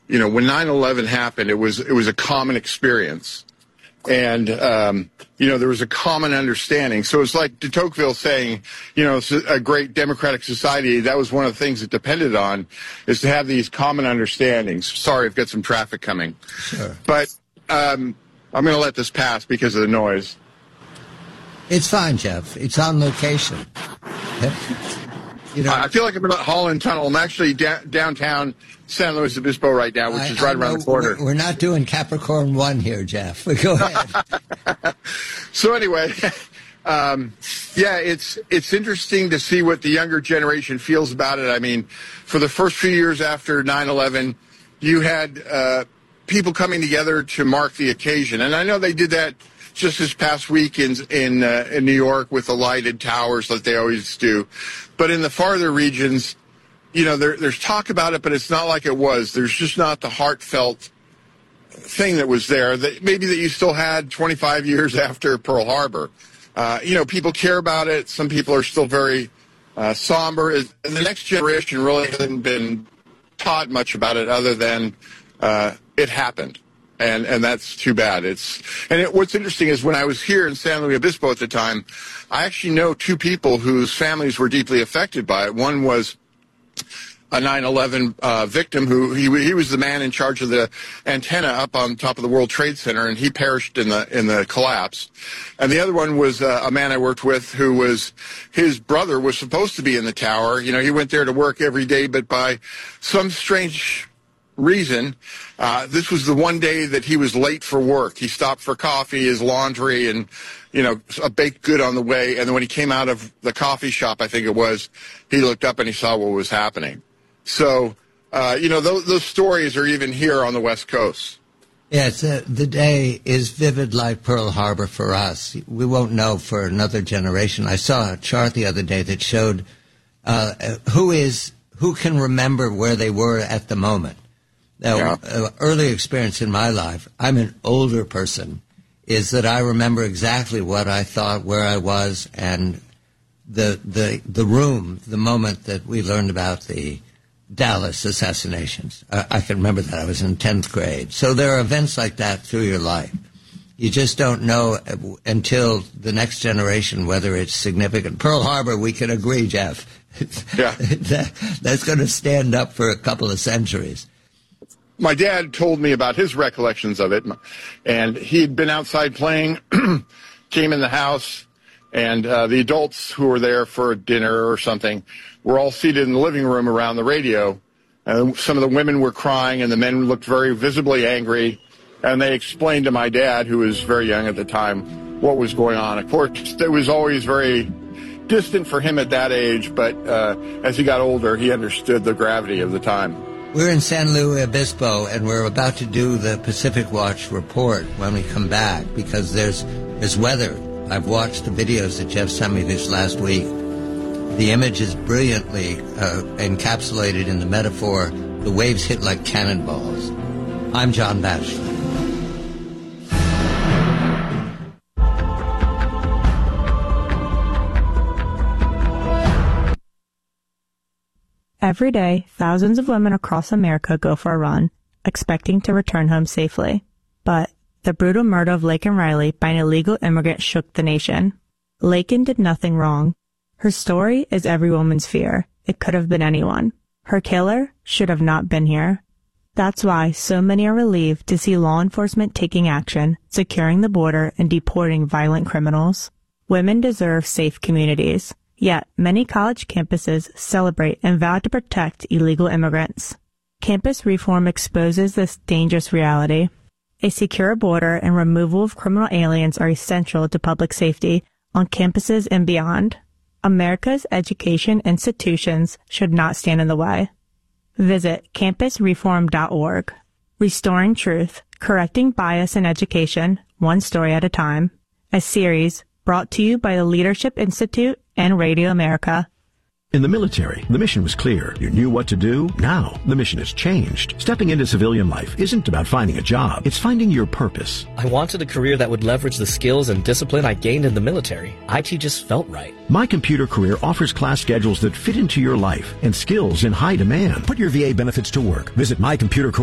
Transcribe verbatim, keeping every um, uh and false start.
you know, when nine eleven happened, it was it was a common experience. And, um, you know, there was a common understanding. So it's like de Tocqueville saying, you know, it's a great democratic society. That was one of the things it depended on, is to have these common understandings. Sorry, I've got some traffic coming. Sure. But um, I'm going to let this pass because of the noise. It's fine, Jeff. It's on location. You know, I feel like I'm in Holland Tunnel. I'm actually da- downtown San Luis Obispo right now, which I, is right I around know, the corner. We're not doing Capricorn one here, Jeff. Go ahead. So anyway, um, yeah, it's it's interesting to see what the younger generation feels about it. I mean, for the first few years after nine eleven, you had uh, people coming together to mark the occasion. And I know they did that just this past week in in, uh, in New York with the lighted towers like they always do. But in the farther regions, you know, there, there's talk about it, but it's not like it was. There's just not the heartfelt thing that was there that maybe that you still had twenty-five years after Pearl Harbor. Uh, you know, people care about it. Some people are still very uh, somber. And the next generation really hasn't been taught much about it other than uh, it happened. And and that's too bad. It's and it, what's interesting is when I was here in San Luis Obispo at the time, I actually know two people whose families were deeply affected by it. One was a nine eleven uh, victim who he he was the man in charge of the antenna up on top of the World Trade Center, and he perished in the in the collapse. And the other one was uh, a man I worked with who was his brother was supposed to be in the tower. You know, he went there to work every day, but by some strange reason, uh, this was the one day that he was late for work. He stopped for coffee, his laundry, and, you know, a baked good on the way. And then when he came out of the coffee shop, I think it was, he looked up and he saw what was happening. So, uh, you know, those, those stories are even here on the West Coast. Yes, uh, the day is vivid like Pearl Harbor for us. We won't know for another generation. I saw a chart the other day that showed uh, who is who can remember where they were at the moment. Now, yeah. uh, early experience in my life, I'm an older person, is that I remember exactly what I thought, where I was, and the the the room, the moment that we learned about the Dallas assassinations. I, I can remember that. I was in tenth grade. So there are events like that through your life. You just don't know until the next generation whether it's significant. Pearl Harbor, we can agree, Jeff. Yeah. that, that's going to stand up for a couple of centuries. My dad told me about his recollections of it, and he had been outside playing, came in the house, and uh, the adults who were there for dinner or something were all seated in the living room around the radio. And some of the women were crying, and the men looked very visibly angry, and they explained to my dad, who was very young at the time, what was going on. Of course, it was always very distant for him at that age, but uh, as he got older, he understood the gravity of the time. We're in San Luis Obispo, and we're about to do the Pacific Watch report when we come back, because there's there's weather. I've watched the videos that Jeff sent me this last week. The image is brilliantly uh, encapsulated in the metaphor, the waves hit like cannonballs. I'm John Batchelor. Every day, thousands of women across America go for a run, expecting to return home safely. But the brutal murder of Laken Riley by an illegal immigrant shook the nation. Laken did nothing wrong. Her story is every woman's fear. It could have been anyone. Her killer should have not been here. That's why so many are relieved to see law enforcement taking action, securing the border, and deporting violent criminals. Women deserve safe communities. Yet, many college campuses celebrate and vow to protect illegal immigrants. Campus reform exposes this dangerous reality. A secure border and removal of criminal aliens are essential to public safety on campuses and beyond. America's education institutions should not stand in the way. Visit campus reform dot org. Restoring Truth, Correcting Bias in Education, One Story at a Time. A series brought to you by the Leadership Institute and Radio America. In the military, the mission was clear. You knew what to do. Now, the mission has changed. Stepping into civilian life isn't about finding a job. It's finding your purpose. I wanted a career that would leverage the skills and discipline I gained in the military. I T just felt right. My Computer Career offers class schedules that fit into your life and skills in high demand. Put your V A benefits to work. Visit My Computer Career.